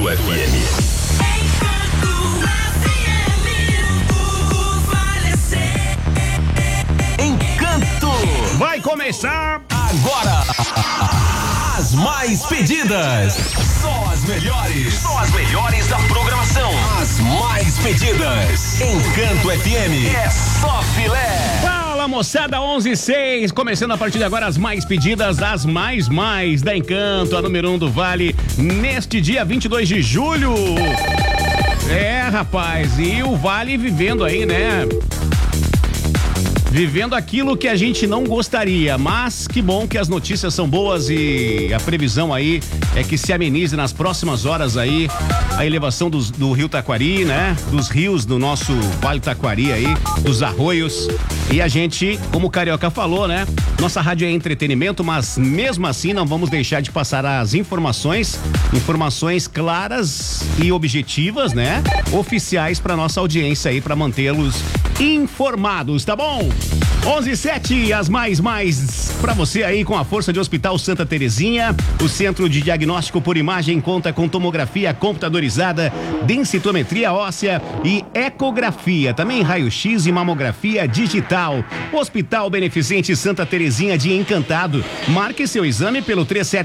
FM. Vai começar agora as mais pedidas. Só as melhores da programação. As mais pedidas. Encanto FM é só filé. Fala, moçada, 11:06, começando a partir de agora as mais pedidas, as mais da Encanto, a número 1 do Vale, neste dia 22 de julho. É, rapaz, e o Vale vivendo aí, né? Vivendo aquilo que a gente não gostaria, mas que bom que as notícias são boas e a previsão aí é que se amenize nas próximas horas aí a elevação do rio Taquari, né? Dos rios do nosso Vale Taquari aí, dos arroios. E a gente, como o Carioca falou, né? Nossa rádio é entretenimento, mas mesmo assim não vamos deixar de passar as informações claras e objetivas, né? Oficiais para nossa audiência aí, para mantê-los informados, tá bom? 11:07, as mais pra você aí com a força de Hospital Santa Terezinha. O Centro de Diagnóstico por Imagem conta com tomografia computadorizada, densitometria óssea e ecografia, também raio-x e mamografia digital. Hospital Beneficente Santa Terezinha de Encantado. Marque seu exame pelo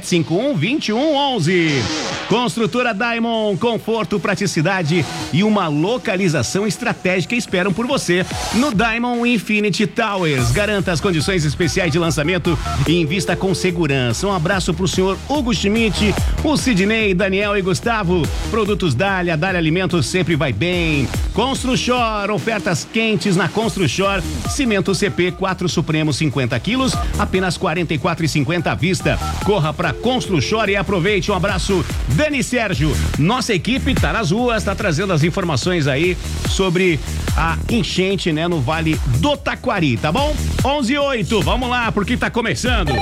3751-2111. Construtora Diamond, conforto, praticidade e uma localização estratégica esperam por você no Diamond Infinity Towers. Garanta as condições especiais de lançamento e invista com segurança. Um abraço pro senhor Hugo Schmidt, o Sidney, Daniel e Gustavo. Produtos Dália Alimentos sempre vai bem. Construshore, ofertas quentes na Construshore. Cimento CP 4 Supremo 50 quilos, apenas R$44,50 à vista. Corra pra Construshore e aproveite. Um abraço, Dani Sérgio. Nossa equipe tá nas ruas, tá trazendo as informações aí sobre a enchente, né, no Vale do Taquari, tá bom? 11:08, vamos lá, porque tá começando.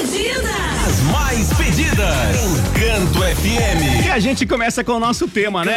As mais pedidas. Encanto FM. E a gente começa com o nosso tema, né?